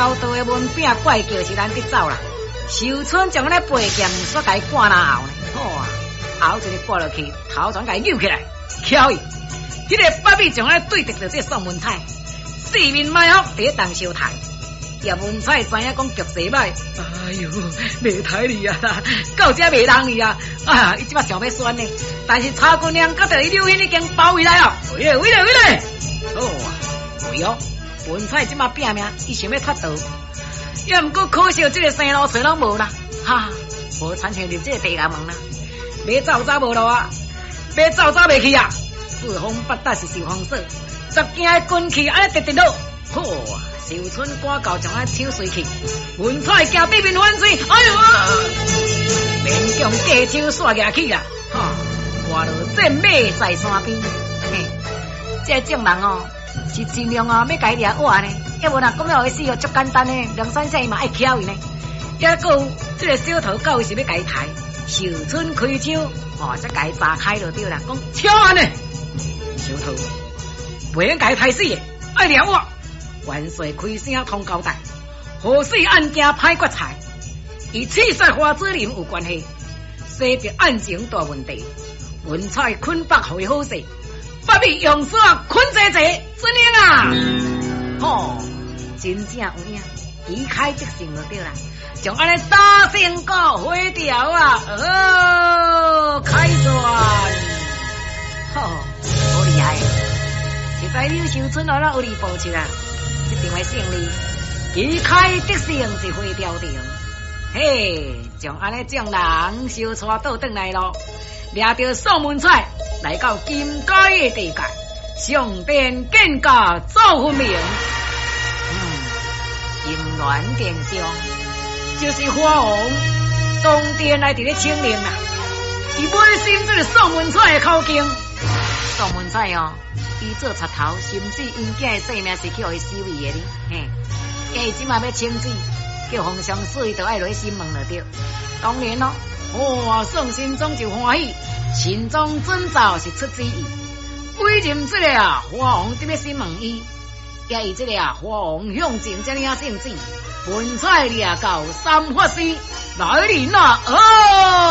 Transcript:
条道的门柄怪叫是咱得走啦。秀春将咱背剑煞甲伊赶哪后呢？好啊，后一个挂落去，头全甲伊扭起来，巧伊。迄个八米将咱对敌着这宋文彩，四面埋伏第一当小台。叶文彩知影讲局势歹，哎呦，袂歹哩啊！到这袂当哩啊！啊，伊即摆想要选呢，但是曹姑娘甲着伊刘hin已经包围来了。喂嘞！好啊，喂哦，文彩即摆拼命，伊想要脱逃，也毋过可惜这个生路找拢无啦，哈，无参像入这个地衙门啦，要走无路啊，要走袂去啊！四方八达是受封锁，10件的军器安尼直落，好啊！秀春赶到将咱抢碎去，文彩惊对面反水，哎呦啊！连将架手刷下去啊！哈，挂落战马在山边，嘿，这种人哦，是尽量哦要甲伊掠活呢，要无若讲要互伊死哦，足简单呢，梁山下伊嘛爱巧伊呢。也个有这个小头到伊是要甲伊抬，秀春开枪，哦，才甲伊炸开就对啦，讲枪安呢，小头袂用甲伊抬死的，爱掠活。元帅开声通交代，何氏案件歹决裁，与刺杀花子林有关系，说着案情大问题。文彩捆绑互伊好势，不必用锁捆坐坐，怎样啊？哦，真正有影，旗开即胜就对啦，将安尼打成个回条啊！哦，开战，好厉害，实在刘秀春来了有理报仇啊！一定会胜利，旗开得胜是回条定。嘿，将安尼将人小带倒转来咯，掠着宋文彩来到金街的地界，上殿见驾奏分明。金銮殿上就是花王当殿来伫咧清廉啦，伊买心这个宋文彩的口径。宋文彩哦。伊做贼头，甚至因囝的性命是去互伊收伊的哩，嘿，伊即马要清水，叫皇上死伊就爱落去审问了对。当然咯，哇，宋心中就欢喜，心中遵照是出旨意，委任这个花王伫咧审问伊，也以这个花王向前这领圣旨，文采掠到三法师来人啊！哦。